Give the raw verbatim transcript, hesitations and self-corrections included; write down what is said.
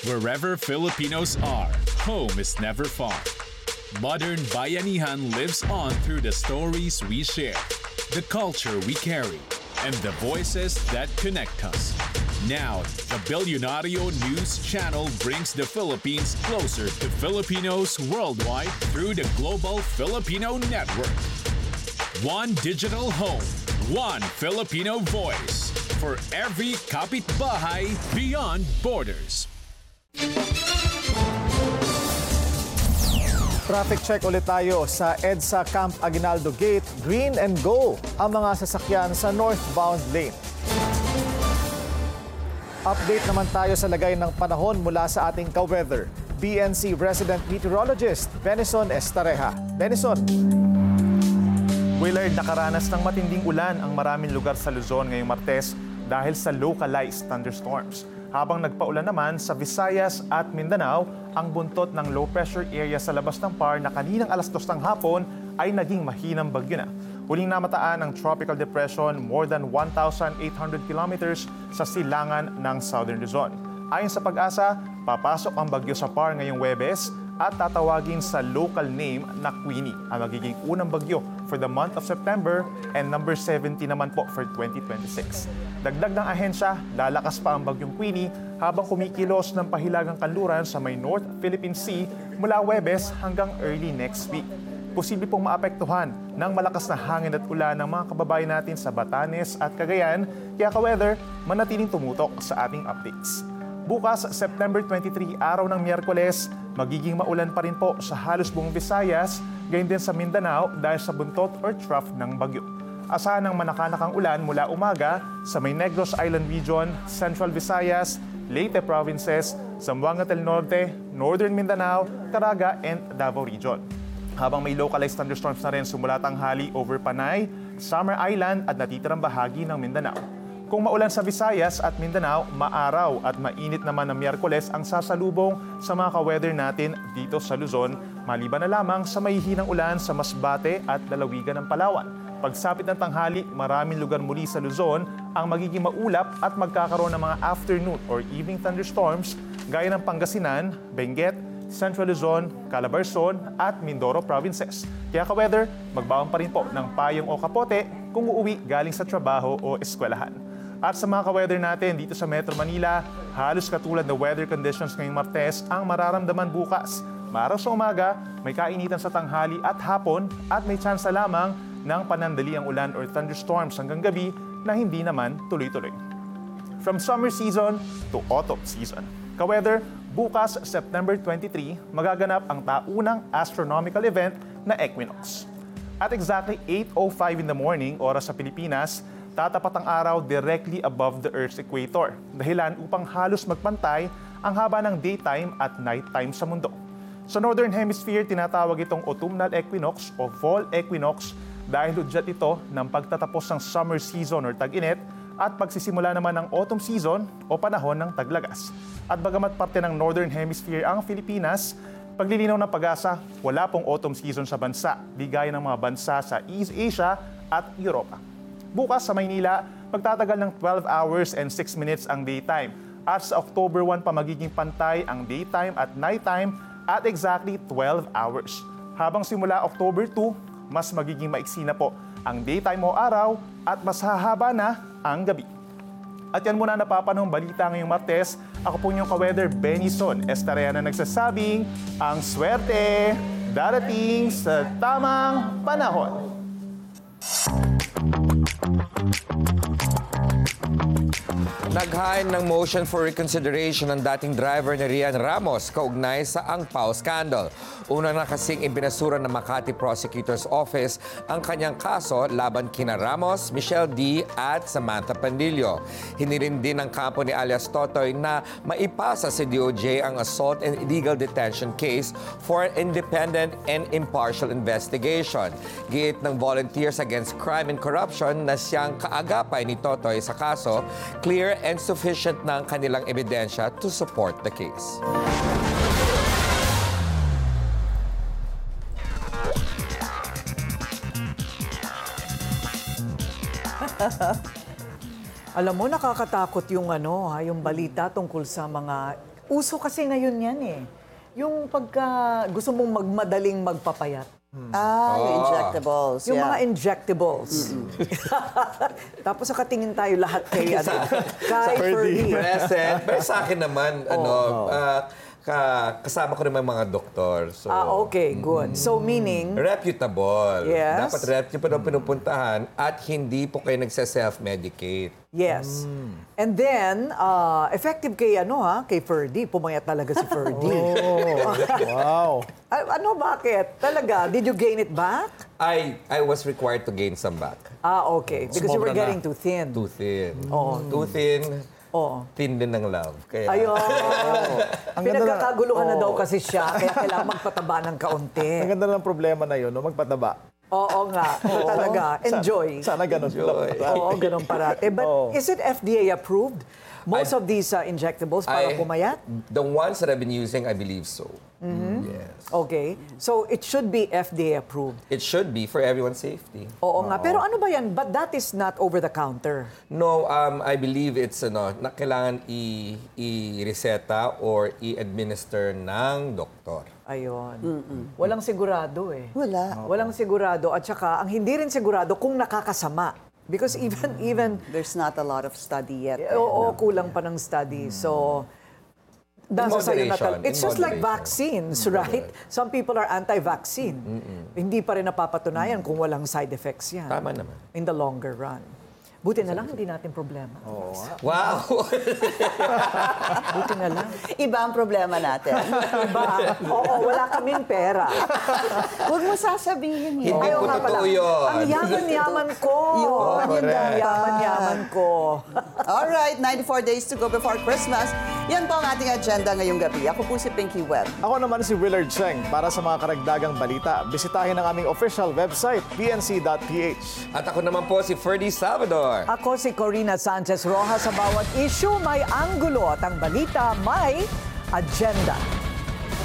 Wherever Filipinos are, home is never far. Modern Bayanihan lives on through the stories we share, the culture we carry, and the voices that connect us. Now, the Bilyonaryo News Channel brings the Philippines closer to Filipinos worldwide through the Global Filipino Network. One digital home, one Filipino voice for every kapitbahay beyond borders. Traffic check ulit tayo sa EDSA Camp Aguinaldo Gate. Green and go ang mga sasakyan sa northbound lane. Update naman tayo sa lagay ng panahon mula sa ating ka-weather. B N C resident meteorologist Benison Estareja. Benison. Willard, nakaranas ng matinding ulan ang maraming lugar sa Luzon ngayong Martes dahil sa localized thunderstorms. Habang nagpaulan naman sa Visayas at Mindanao, ang buntot ng low pressure area sa labas ng P A R na kaninang alas dos ng hapon ay naging mahinang bagyo na. Huling namataan ang tropical depression more than one thousand eight hundred kilometers sa silangan ng Southern Luzon. Ayon sa Pag-asa, papasok ang bagyo sa P A R ngayong Huwebes at tatawagin sa local name na Queenie, ang magiging unang bagyo for the month of September and number seventy naman po for twenty twenty-six. Dagdag ng ahensya, lalakas pa ang bagyong Queenie habang kumikilos ng pahilagang kanluran sa may North Philippine Sea mula Huwebes hanggang early next week. Posible pong maapektuhan ng malakas na hangin at ulan ng mga kababayan natin sa Batanes at Cagayan, kaya ka-weather, manatiling tumutok sa ating updates. Bukas, September twenty-three, araw ng Miyerkules, magiging maulan pa rin po sa halos buong Visayas, gayon din sa Mindanao dahil sa buntot or trough ng bagyo. Asahan ng manakanakang ulan mula umaga sa may Negros Island Region, Central Visayas, Leyte Provinces, Zamboanga del Norte, Northern Mindanao, Caraga, and Davao Region. Habang may localized thunderstorms na rin sumula tanghali over Panay, Summer Island at natitirang bahagi ng Mindanao. Kung maulan sa Visayas at Mindanao, maaraw at mainit naman ng Miyerkules ang sasalubong sa mga ka-weather natin dito sa Luzon, maliban na lamang sa mahihinang ulan sa Masbate at lalawigan ng Palawan. Pagsapit ng tanghali, maraming lugar muli sa Luzon ang magiging maulap at magkakaroon ng mga afternoon or evening thunderstorms gaya ng Pangasinan, Benguet, Central Luzon, Calabarzon at Mindoro provinces. Kaya ka-weather, magbaon pa rin po ng payong o kapote kung uuwi galing sa trabaho o eskwelahan. At sa mga ka-weather natin dito sa Metro Manila, halos katulad na weather conditions ngayong Martes ang mararamdaman bukas. Maaraw sa umaga, may kainitan sa tanghali at hapon at may tsansa lamang ng panandaliang ulan or thunderstorms hanggang gabi na hindi naman tuloy-tuloy. From summer season to autumn season. Ka-weather, bukas September twenty-three, magaganap ang taunang astronomical event na equinox. At exactly eight oh five in the morning, oras sa Pilipinas, tatapat ang araw directly above the Earth's equator, dahilan upang halos magpantay ang haba ng daytime at nighttime sa mundo. Sa Northern Hemisphere, tinatawag itong autumnal equinox o fall equinox dahil hudyat ito ng pagtatapos ng summer season or tag-init at pagsisimula naman ng autumn season o panahon ng taglagas. At bagamat parte ng Northern Hemisphere ang Pilipinas, paglilinaw ng Pag-asa, wala pong autumn season sa bansa, di gaya ng mga bansa sa East Asia at Europa. Bukas sa Maynila, magtatagal ng twelve hours and six minutes ang daytime. At sa October first pa magiging pantay ang daytime at nighttime at exactly twelve hours. Habang simula October second, mas magiging maiksi na po ang daytime o araw at mas hahaba na ang gabi. At yan muna napapanong balita ngayong Martes. Ako po yung ka-weather Benison Estareja na nagsasabing ang swerte darating sa tamang panahon. Naghain ng motion for reconsideration ng dating driver ni Rian Ramos kaugnay sa Ang Pao scandal. Una na kasing ibinasura ng Makati Prosecutor's Office ang kanyang kaso laban kina Ramos, Michelle D. at Samantha Pandillo. Hinirin din ng kampo ni alias Totoy na maipasa sa D O J ang assault and illegal detention case for an independent and impartial investigation. Giit ng Volunteers Against Crime and Corruption na siyang kaagapay ni Totoy sa kaso, clear and sufficient na ang kanilang ebidensya to support the case. Alam mo, nakakatakot yung ano, ha, yung balita tungkol sa mga Uso kasi ngayon yan eh. Yung pagka gusto mong magmadaling magpapayat. Ah, yung injectables. Yung yeah. mga injectables. Tapos nakatingin tayo lahat kay, ano, kay Ferdy. Present. Pero sa akin naman, ano, ah, ka, kasama ko naman mga doktor. So, Ah, okay, good. So meaning, reputable. Yes. Dapat reputable pinupuntahan at hindi po kayo nagsa-self-medicate. yes. And then, uh, effective kay ano ha, kay Ferdy. Pumayat talaga si Ferdy. Wow. Ah, ano, bakit? Talaga, did you gain it back? I I was required to gain some back. Ah, okay. Because you were Sumobra na. getting too thin. Too thin. Too thin. Oo. Thin din ng love. Kaya, Ayun. Ang ganda na- Pinagkakaguluhan na daw Oo. kasi siya, kaya kailangan magpataba ng kaunti. Ang ganda ng problema na yun, no? Magpataba. Oo nga, talaga. Enjoy. Sana ganun. Enjoy. Oo, ganun parate. But Oo. is it F D A approved? Most I- of these uh, injectables para I- pumayat? The ones that I've been using, I believe so. Yes. Okay. So it should be F D A approved. It should be for everyone's safety. Oo nga. Pero ano ba yan? But that is not over the counter. No, um, I believe it's ano, na kailangan i- i-reseta or i-administer ng doktor. Ayun. Walang sigurado eh. Wala. Walang sigurado. At saka, ang hindi rin sigurado kung nakakasama. Because even, even, There's not a lot of study yet. eh. oo, kulang pa ng study. So, nasa sa'yo na tal- moderation, It's in just like moderation. vaccines, right? Some people are anti-vaccine. Hindi pa rin napapatunayan kung walang side effects yan. Tama naman. In the longer run. Buti na lang, hindi natin problema. Wow! Buti na lang. Iba ang problema natin. Diba? Oo, wala kaming pera. Huwag mo sasabihin yun. Hindi Ayaw po nga pala. totoo yun. Ang yaman-yaman ko. Yun, Ang correct. yaman-yaman ko. Alright, ninety-four days to go before Christmas. Yan po ang ating agenda ngayong gabi. Ako po si Pinky Webb. Ako naman si Willard Cheng. Para sa mga karagdagang balita, bisitahin ang aming official website, p n c dot p h. At ako naman po si Ferdy Salvador. Ako si Corina Sanchez Rojas. Sa bawat issue may anggulo at ang balita may agenda.